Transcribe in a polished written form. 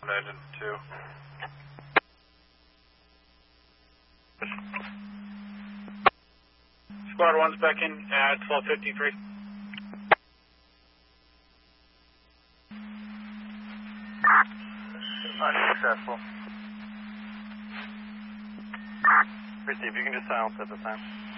Engine 2. Squad 1's back in at 12:53. Unsuccessful. Receive, you can just silence at the time.